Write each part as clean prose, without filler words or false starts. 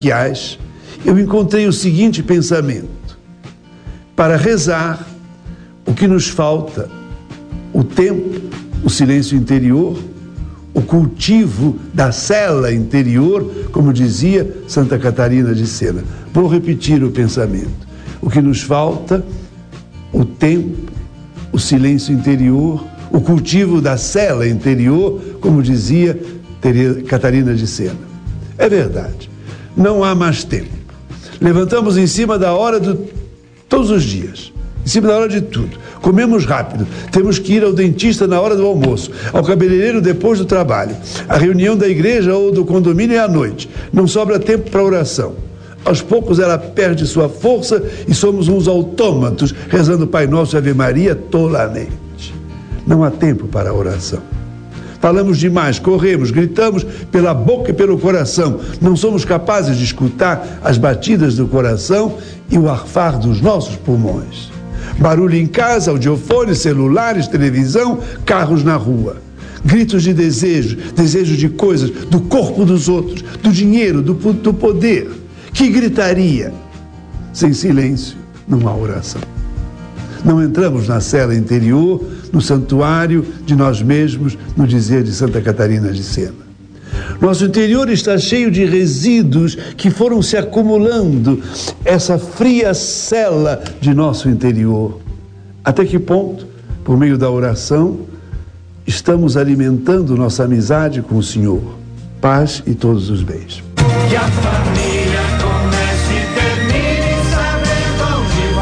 eu encontrei o seguinte pensamento: para rezar, o que nos falta, o tempo, o silêncio interior, o cultivo da cela interior, como dizia Santa Catarina de Sena. Vou repetir o pensamento: o que nos falta, o tempo, o silêncio interior, o cultivo da cela interior, como dizia Catarina de Sena. É verdade, não há mais tempo. Levantamos em cima da hora todos os dias, em cima da hora de tudo. Comemos rápido, temos que ir ao dentista na hora do almoço, ao cabeleireiro depois do trabalho. A reunião da igreja ou do condomínio é à noite. Não sobra tempo para oração. Aos poucos ela perde sua força e somos uns autômatos, rezando Pai Nosso e Ave Maria tolamente. Não há tempo para a oração. Falamos demais, corremos, gritamos pela boca e pelo coração. Não somos capazes de escutar as batidas do coração e o arfar dos nossos pulmões. Barulho em casa, audiofones, celulares, televisão, carros na rua. Gritos de desejo, desejo de coisas, do corpo dos outros, do dinheiro, do poder. Que gritaria! Sem silêncio, não há oração. Não entramos na cela interior, no santuário de nós mesmos, no dizer de Santa Catarina de Sena. Nosso interior está cheio de resíduos que foram se acumulando, essa fria cela de nosso interior. Até que ponto, por meio da oração, estamos alimentando nossa amizade com o Senhor? Paz e todos os bens. Que a família comece e termine sabendo onde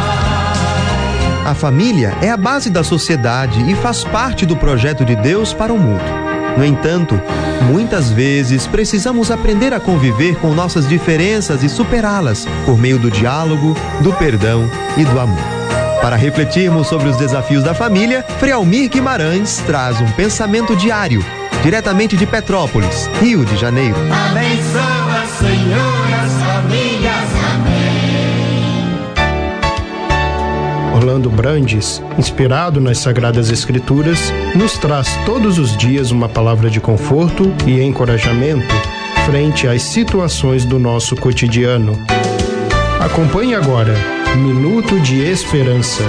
vai. A família é a base da sociedade e faz parte do projeto de Deus para o mundo. No entanto, muitas vezes precisamos aprender a conviver com nossas diferenças e superá-las por meio do diálogo, do perdão e do amor. Para refletirmos sobre os desafios da família, Frei Almir Guimarães traz um pensamento diário, diretamente de Petrópolis, Rio de Janeiro. Abençoa, Senhor, as famílias. Amém. Orlando Brandes, inspirado nas Sagradas Escrituras, nos traz todos os dias uma palavra de conforto e encorajamento frente às situações do nosso cotidiano. Acompanhe agora Minuto de Esperança.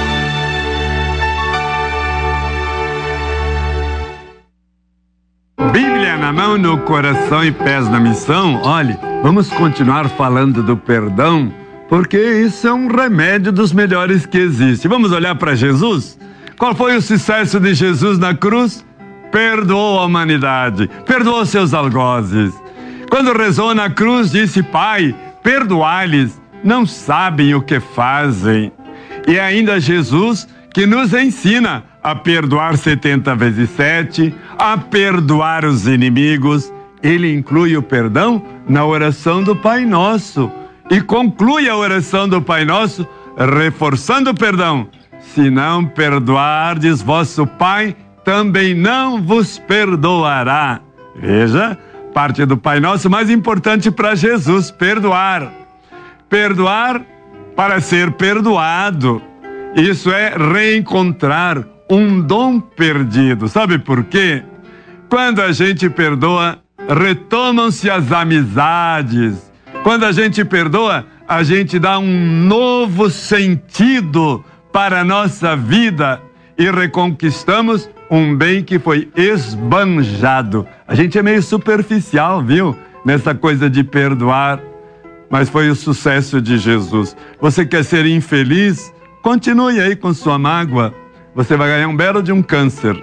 Bíblia na mão, no coração e pés na missão. Olhe, vamos continuar falando do perdão, porque isso é um remédio dos melhores que existe. Vamos olhar para Jesus? Qual foi o sucesso de Jesus na cruz? Perdoou a humanidade, perdoou seus algozes. Quando rezou na cruz, disse: Pai, perdoai-lhes, não sabem o que fazem. E ainda Jesus que nos ensina a perdoar 70 vezes 7, a perdoar os inimigos. Ele inclui o perdão na oração do Pai Nosso e conclui a oração do Pai Nosso reforçando o perdão. Se não perdoardes, vosso Pai também não vos perdoará. Veja, parte do Pai Nosso mais importante para Jesus: perdoar. Perdoar para ser perdoado. Isso é reencontrar um dom perdido. Sabe por quê? Quando a gente perdoa, retomam-se as amizades. Quando a gente perdoa, a gente dá um novo sentido para a nossa vida e reconquistamos um bem que foi esbanjado. A gente é meio superficial, viu? Nessa coisa de perdoar. Mas foi o sucesso de Jesus. Você quer ser infeliz? Continue aí com sua mágoa. Você vai ganhar um belo de um câncer.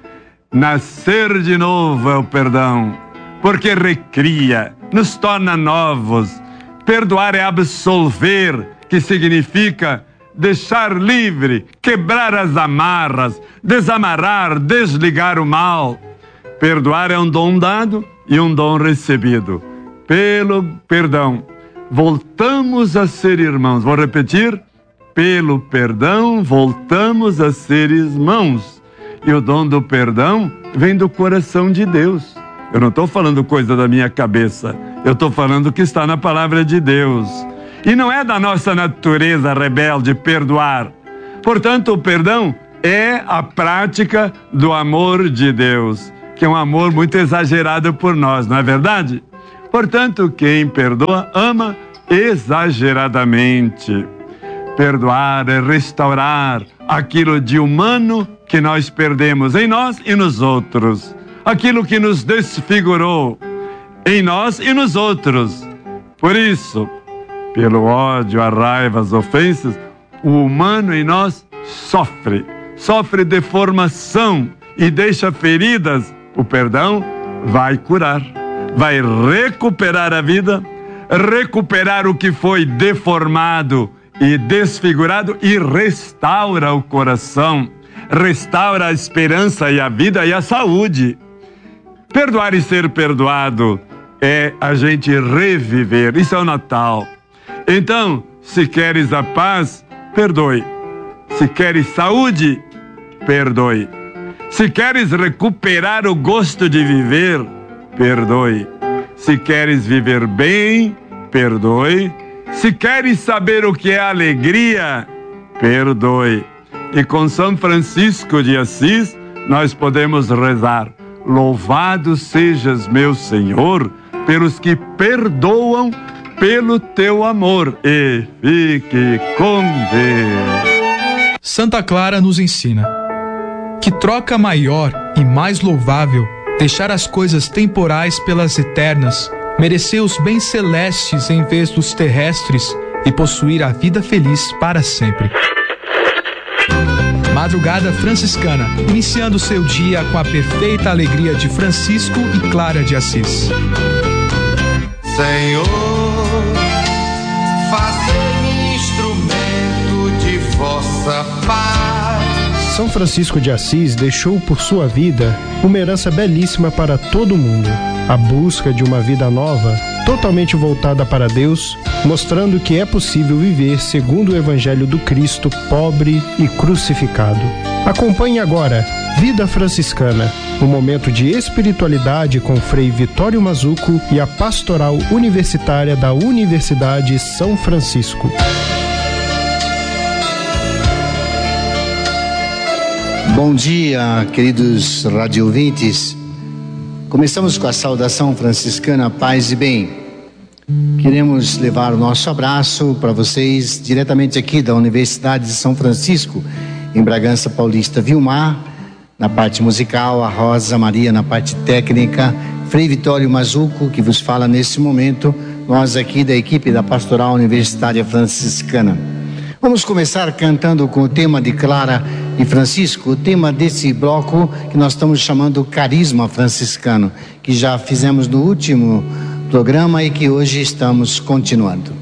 Nascer de novo é o perdão, porque recria, nos torna novos. Perdoar é absolver, que significa deixar livre, quebrar as amarras, desamarrar, desligar o mal. Perdoar é um dom dado e um dom recebido. Pelo perdão, voltamos a ser irmãos. Vou repetir: pelo perdão, voltamos a ser irmãos. E o dom do perdão vem do coração de Deus. Eu não estou falando coisa da minha cabeça. Eu estou falando o que está na palavra de Deus. E não é da nossa natureza rebelde perdoar. Portanto, o perdão é a prática do amor de Deus, que é um amor muito exagerado por nós, não é verdade? Portanto, quem perdoa, ama exageradamente. Perdoar é restaurar aquilo de humano que nós perdemos em nós e nos outros. Aquilo que nos desfigurou em nós e nos outros. Por isso, pelo ódio, a raiva, as ofensas, o humano em nós sofre deformação e deixa feridas. O perdão vai curar, vai recuperar a vida, recuperar o que foi deformado e desfigurado e restaura o coração, restaura a esperança e a vida e a saúde. Perdoar e ser perdoado é a gente reviver. Isso é o Natal. Então, se queres a paz, perdoe. Se queres saúde, perdoe. Se queres recuperar o gosto de viver, perdoe. Se queres viver bem, perdoe. Se queres saber o que é alegria, perdoe. E com São Francisco de Assis, nós podemos rezar: louvado sejas, meu Senhor, pelos que perdoam pelo teu amor. E fique com Deus. Santa Clara nos ensina: que troca maior e mais louvável deixar as coisas temporais pelas eternas, merecer os bens celestes em vez dos terrestres e possuir a vida feliz para sempre. Madrugada Franciscana, iniciando seu dia com a perfeita alegria de Francisco e Clara de Assis. Senhor, faze-me instrumento de vossa paz. São Francisco de Assis deixou por sua vida uma herança belíssima para todo mundo: a busca de uma vida nova, totalmente voltada para Deus, mostrando que é possível viver segundo o Evangelho do Cristo pobre e crucificado. Acompanhe agora Vida Franciscana, um momento de espiritualidade com Frei Vitório Mazuco e a Pastoral Universitária da Universidade São Francisco. Bom dia, queridos radioouvintes. Começamos com a saudação franciscana, paz e bem. Queremos levar o nosso abraço para vocês diretamente aqui da Universidade de São Francisco, em Bragança Paulista. Vilmar na parte musical, a Rosa Maria na parte técnica, Frei Vitório Mazuco que vos fala nesse momento, nós aqui da equipe da Pastoral Universitária Franciscana. Vamos começar cantando com o tema de Clara e Francisco, o tema desse bloco que nós estamos chamando Carisma Franciscano, que já fizemos no último programa e que hoje estamos continuando.